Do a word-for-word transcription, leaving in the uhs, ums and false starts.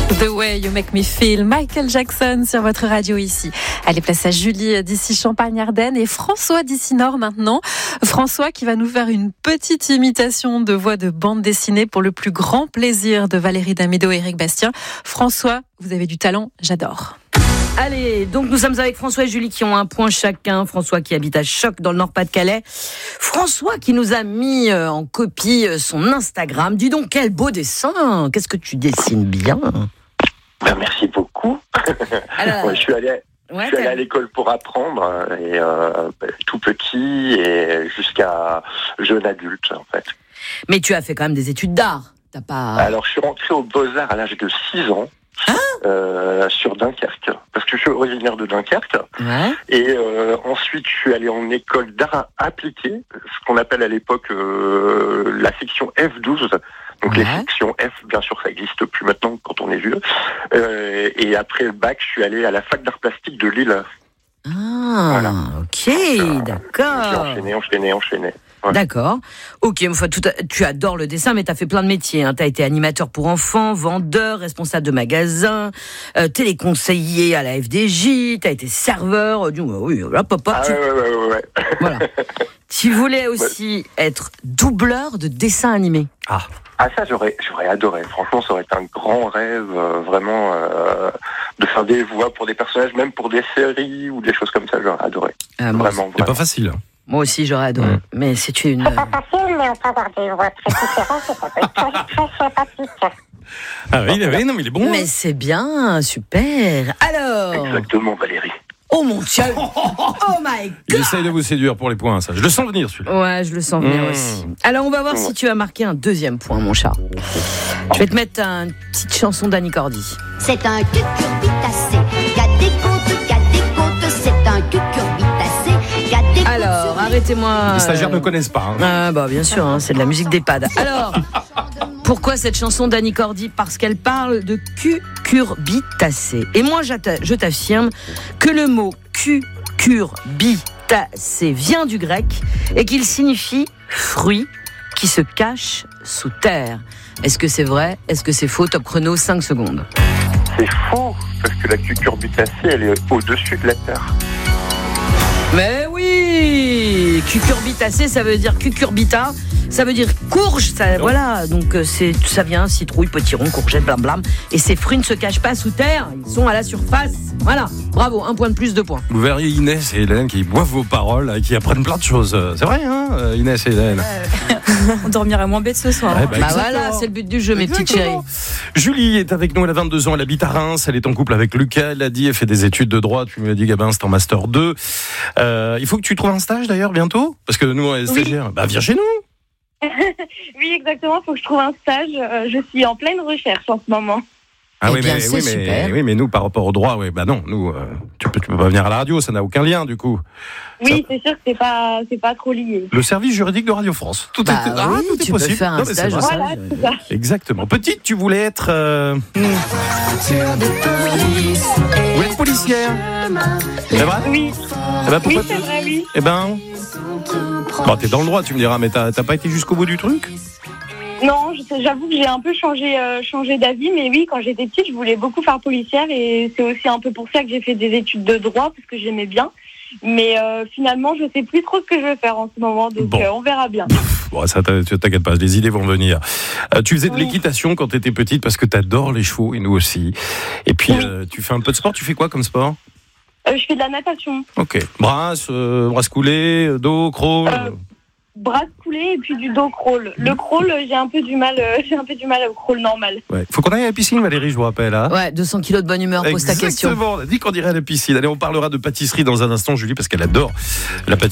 The Way You Make Me Feel, Michael Jackson sur votre radio ici. Allez, place à Julie d'ici Champagne-Ardenne et François d'ici Nord maintenant. François qui va nous faire une petite imitation de voix de bande dessinée pour le plus grand plaisir de Valérie Damido et Éric Bastien. François, vous avez du talent, j'adore. Allez, donc nous sommes avec François et Julie qui ont un point chacun. François qui habite à Choc dans le Nord-Pas-de-Calais. François qui nous a mis en copie son Instagram. Dis donc, quel beau dessin. Qu'est-ce que tu dessines bien. Ben, merci beaucoup. Alors, ouais, je suis allé, ouais, je suis allé à l'école pour apprendre, et euh, tout petit et jusqu'à jeune adulte en fait. Mais tu as fait quand même des études d'art. T'as pas... Alors je suis rentré aux Beaux-Arts à l'âge de six ans. Hein euh, sur Dunkerque, parce que je suis originaire de Dunkerque. Ouais. Et euh, ensuite je suis allé en école d'art appliqué, ce qu'on appelle à l'époque euh, la section F douze. Donc ouais. Les sections F, bien sûr, ça n'existe plus maintenant quand on est vieux. Euh, et après le bac, je suis allé à la fac d'art plastique de Lille. Ah, voilà. Ok, euh, d'accord. J'ai enchaîné, enchaîné, enchaîné. Ouais. D'accord. Ok, enfin, tout, tu adores le dessin, mais tu as fait plein de métiers. Hein. Tu as été animateur pour enfants, vendeur, responsable de magasin, euh, téléconseiller à la F D J, tu as été serveur. Euh, oui, voilà, papa. Ah tu... ouais, ouais, ouais, ouais. Voilà. Tu voulais aussi ouais. être doubleur de dessins animés. Ah. Ah ça j'aurais j'aurais adoré. Franchement ça aurait été un grand rêve euh, vraiment euh, de faire des voix pour des personnages, même pour des séries ou des choses comme ça. J'aurais adoré. Ah, vraiment, vraiment. C'est pas facile. Moi aussi j'aurais adoré. Mmh. Mais c'est une. C'est pas facile, mais on peut avoir des voix très différentes et ça peut être très très sympathique. Ah oui, oui, non mais il est bon. Mais hein. c'est bien, super. Alors. Exactement Valérie. Oh mon Dieu! Oh my God! Il essaye de vous séduire pour les points, ça. Je le sens venir, celui-là. Ouais, je le sens venir mmh. aussi. Alors, on va voir mmh. si tu as marqué un deuxième point, mon chat. Je vais te mettre une petite chanson d'Annie Cordy. C'est un cucurbitacé. Qu'a des comptes, qu'a des comptes. C'est un cucurbitacé. Qu'a des comptes. Alors, arrêtez-moi. Les stagiaires ne connaissent pas. Hein. Ah, bah, bien sûr, hein, c'est de la musique d'EHPAD. Alors. Pourquoi cette chanson d'Annie Cordy ? Parce qu'elle parle de cucurbitacé. Et moi, je t'affirme que le mot cucurbitacé vient du grec et qu'il signifie fruit qui se cache sous terre. Est-ce que c'est vrai ? Est-ce que c'est faux ? Top chrono, cinq secondes. C'est faux, parce que la cucurbitacée, elle est au-dessus de la terre. Mais oui ! Cucurbitacé, ça veut dire cucurbita. Ça veut dire courge, ça, voilà. Donc c'est, ça vient citrouille, potiron, courgette, blam blam. Et ces fruits ne se cachent pas sous terre, ils sont à la surface. Voilà, bravo, un point de plus, deux points. Vous verriez Inès et Hélène qui boivent vos paroles, qui apprennent plein de choses. C'est vrai, hein, Inès et Hélène. On dormira moins bête ce soir. Ouais, bah, bah voilà, c'est le but du jeu, mes petites chéries. Julie est avec nous, elle a vingt-deux ans, elle habite à Reims, elle est en couple avec Lucas, elle a dit, elle fait des études de droit, tu me l'as dit, Gabin, c'est en master deux. Euh, il faut que tu trouves un stage d'ailleurs bientôt, parce que nous, on est stagiaires. Oui. Bah viens chez nous. Oui, exactement, il faut que je trouve un stage. Euh, je suis en pleine recherche en ce moment. Ah eh oui, bien, mais, c'est oui, super. mais, oui, mais nous, par rapport au droit, oui, bah non, nous, euh, tu, peux, tu peux pas venir à la radio, ça n'a aucun lien, du coup. Oui, ça... c'est sûr que c'est pas, c'est pas trop lié. Le service juridique de Radio France. Tout bah est, oui, ah, tout tu est possible. peux faire un non, stage. Voilà, c'est ça. Exactement. Petite, tu voulais être... Euh... Mmh. Vous voulez être policière. C'est vrai ? Oui. Eh ben, oui, c'est vrai, oui. Eh ben... Bon, t'es dans le droit, tu me diras, mais t'as, t'as pas été jusqu'au bout du truc ? Non, je, j'avoue que j'ai un peu changé, euh, changé d'avis, mais oui, quand j'étais petite, je voulais beaucoup faire policière et c'est aussi un peu pour ça que j'ai fait des études de droit, parce que j'aimais bien. Mais euh, finalement, je sais plus trop ce que je veux faire en ce moment, donc bon. euh, on verra bien. Bon, ça t'inquiète pas, les idées vont venir. Euh, tu faisais de oui. l'équitation quand t'étais petite parce que t'adores les chevaux et nous aussi. Et puis, oui. euh, tu fais un peu de sport, tu fais quoi comme sport ? euh, Je fais de la natation. Ok. Brasse, euh, brasse coulée, dos, crawl euh, Brasse coulée et puis du dos crawl. Le crawl, j'ai un peu du mal, euh, j'ai un peu du mal au crawl normal. Ouais. Faut qu'on aille à la piscine, Valérie, je vous rappelle. Hein. Ouais, deux cents kilos de bonne humeur, pose ta question. Exactement, on a dit qu'on irait à la piscine. Allez, on parlera de pâtisserie dans un instant, Julie, parce qu'elle adore la pâtisserie.